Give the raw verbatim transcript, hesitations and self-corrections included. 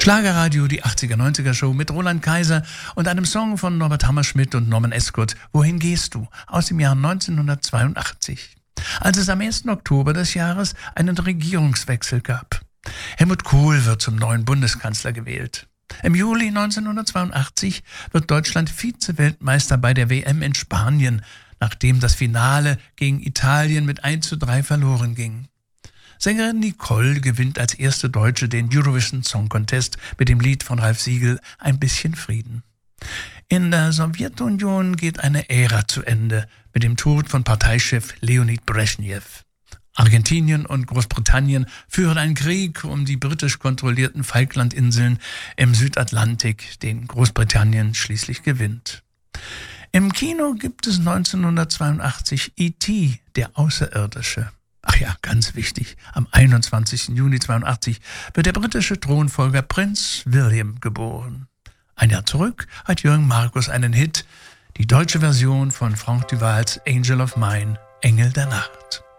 Schlagerradio, die achtziger, neunziger Show mit Roland Kaiser und einem Song von Norbert Hammerschmidt und Norman Ascot, Wohin gehst du? Aus dem Jahr neunzehnhundertzweiundachtzig. Als es am ersten Oktober des Jahres einen Regierungswechsel gab. Helmut Kohl wird zum neuen Bundeskanzler gewählt. Im Juli neunzehnhundertzweiundachtzig wird Deutschland Vize-Weltmeister bei der W M in Spanien, nachdem das Finale gegen Italien mit eins zu drei verloren ging. Sängerin Nicole gewinnt als erste Deutsche den Eurovision Song Contest mit dem Lied von Ralf Siegel Ein bisschen Frieden. In der Sowjetunion geht eine Ära zu Ende mit dem Tod von Parteichef Leonid Brezhnev. Argentinien und Großbritannien führen einen Krieg um die britisch kontrollierten Falklandinseln im Südatlantik, den Großbritannien schließlich gewinnt. Im Kino gibt es neunzehnhundertzweiundachtzig E T, der Außerirdische. Ach ja, ganz wichtig, am einundzwanzigsten Juni zweiundachtzig wird der britische Thronfolger Prinz William geboren. Ein Jahr zurück hat Jürgen Markus einen Hit, die deutsche Version von Franck Duvals Angel of Mine, Engel der Nacht.